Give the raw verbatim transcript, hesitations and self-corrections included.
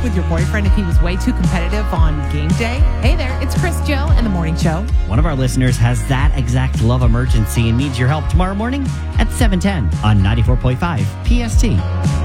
with your boyfriend if he was way too competitive on game day? Hey there, it's Chris Joe and the Morning Show. One of our listeners has that exact love emergency and needs your help tomorrow morning at seven ten on ninety-four point five P S T.